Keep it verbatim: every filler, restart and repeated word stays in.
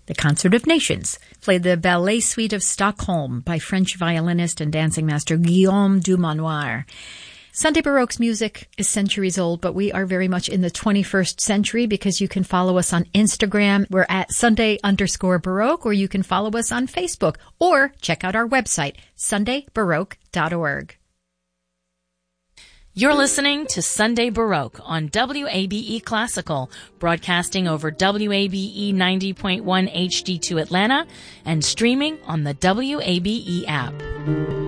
The Concert of Nations played the Ballet Suite of Stockholm by French violinist and dancing master Guillaume Dumanoir. Sunday Baroque's music is centuries old, but we are very much in the twenty-first century because you can follow us on Instagram. We're at Sunday underscore Baroque, or you can follow us on Facebook, or check out our website, sunday baroque dot org. You're listening to Sunday Baroque on W A B E Classical, broadcasting over W A B E ninety point one H D two Atlanta and streaming on the W A B E app.